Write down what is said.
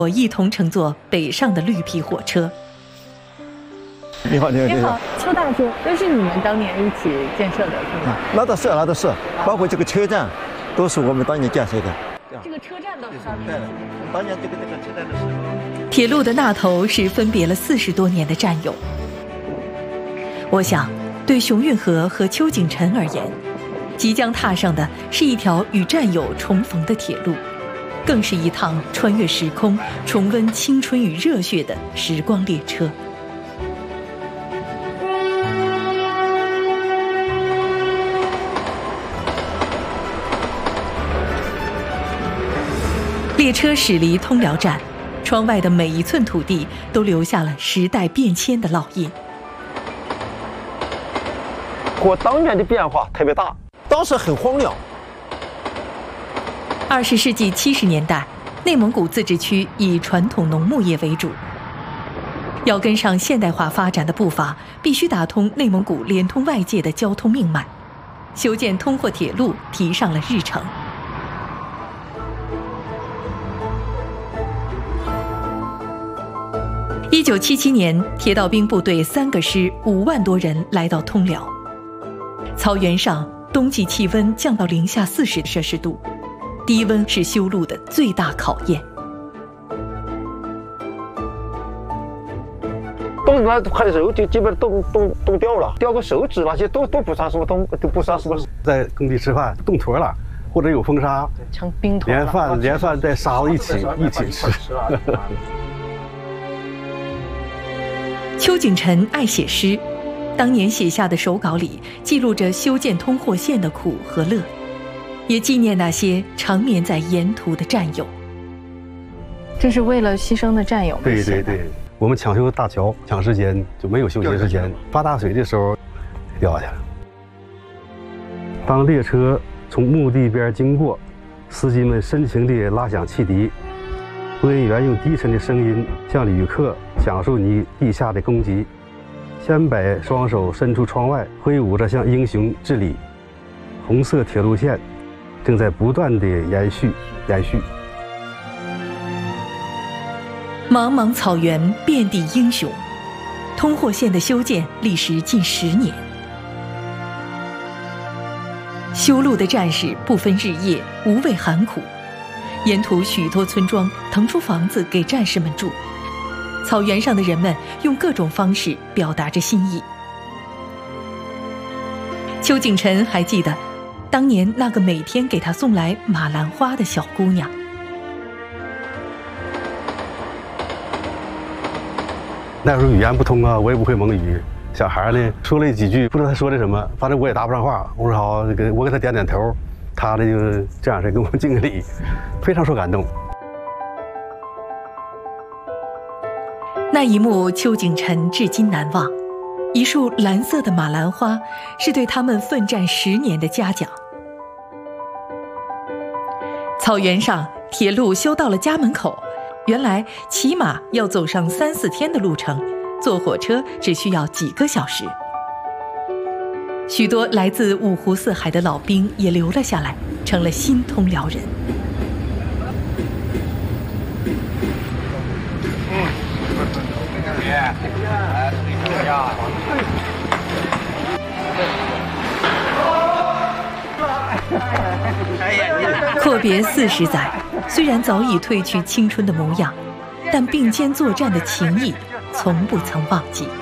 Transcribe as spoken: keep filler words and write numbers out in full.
我一同乘坐北上的绿皮火车。 你好，你好， 你好，邱大叔，这是你们当年一起建设的，是吗？ 那倒是，那倒是，包括这个车站，都是我们当年建设的。 这个车站都是当对年。 当年这个这个车站的时候， 铁路的那头是分别了四十多年的战友。我想，对熊运河和邱景臣而言，即将踏上的是一条与战友重逢的铁路，更是一趟穿越时空、重温青春与热血的时光列车。列车驶离通辽站，窗外的每一寸土地都留下了时代变迁的烙印。 和当年的变化特别大，当时很荒凉。 二十世纪七十年代，内蒙古自治区以传统农牧业为主，要跟上现代化发展的步伐，必须打通内蒙古连通外界的交通命脉，修建通货铁路提上了日程。一九七七年，铁道兵部队三个师五万多人来到通辽。草原上，冬季气温降到零下四十摄氏度，低温是修路的最大考验。 冻了快的时候，就基本冻冻冻掉了，掉个手指那些都都不算什么冻，都不算什么。 在工地吃饭冻坨了，或者有风沙， 成冰坨了。 连饭连饭带沙子一起一起吃。 邱景臣爱写诗，当年写下的手稿里记录着修建通货线的苦和乐，也纪念那些常年在沿途的战友。 这是为了牺牲的战友们。 对对对，我们抢修大桥，抢时间就没有休息时间，发大水的时候掉下去了。当列车从墓地边经过，司机们深情地拉响汽笛，播音员用低沉的声音向旅客讲述你地下的攻击，千百双手伸出窗外，挥舞着向英雄致礼。红色铁路线正在不断地延续延续。 茫茫草原遍地英雄，通货线的修建历时近十年。修路的战士不分日夜，无畏寒苦，沿途许多村庄腾出房子给战士们住。草原上的人们用各种方式表达着心意。邱景臣还记得，当年那个每天给他送来马兰花的小姑娘。 那时候语言不通啊，我也不会蒙语。小孩呢说了几句，不知道他说的什么，反正我也答不上话。我说好，给我给他点点头，他呢就这样式给我敬个礼，非常受感动。 那一幕，邱景臣至今难忘。一束蓝色的马兰花，是对他们奋战十年的嘉奖。草原上，铁路修到了家门口。原来骑马要走上三四天的路程，坐火车只需要几个小时。许多来自五湖四海的老兵也留了下来，成了新通辽人。阔别四十载，虽然早已褪去青春的模样，但并肩作战的情谊从不曾忘记。